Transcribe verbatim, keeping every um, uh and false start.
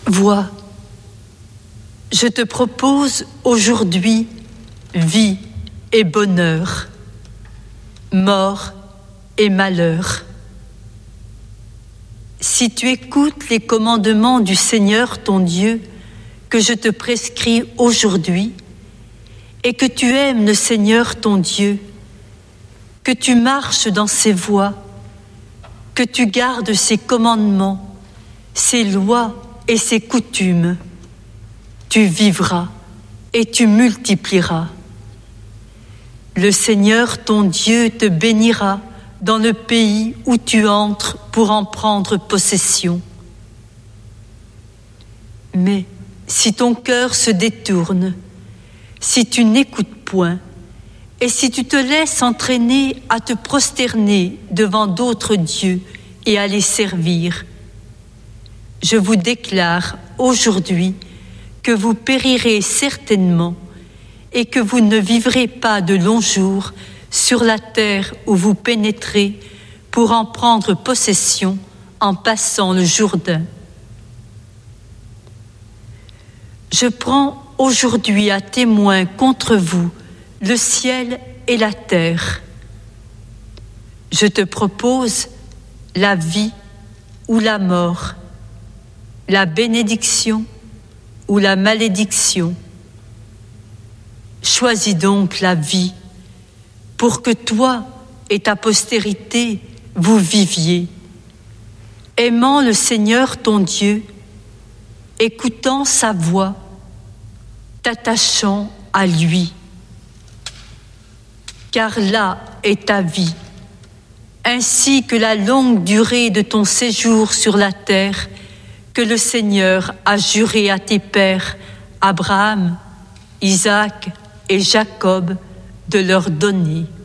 Vois, je te propose aujourd'hui vie et bonheur, mort et malheur. Si tu écoutes les commandements du Seigneur ton Dieu que je te prescris aujourd'hui, et que tu aimes le Seigneur ton Dieu, que tu marches dans ses voies, que tu gardes ses commandements, ses lois et ses coutumes, tu vivras et tu multiplieras. Le Seigneur ton Dieu te bénira dans le pays où tu entres pour en prendre possession. Mais si ton cœur se détourne, si tu n'écoutes point, et si tu te laisses entraîner à te prosterner devant d'autres dieux et à les servir, je vous déclare aujourd'hui que vous périrez certainement et que vous ne vivrez pas de longs jours sur la terre où vous pénétrez pour en prendre possession en passant le Jourdain. Je prends aujourd'hui à témoin contre vous le ciel et la terre. Je te propose la vie ou la mort, la bénédiction ou la malédiction. Choisis donc la vie pour que toi et ta postérité vous viviez, aimant le Seigneur ton Dieu, écoutant sa voix, t'attachant à lui. Car là est ta vie, ainsi que la longue durée de ton séjour sur la terre que le Seigneur a juré à tes pères, Abraham, Isaac et Jacob, de leur donner.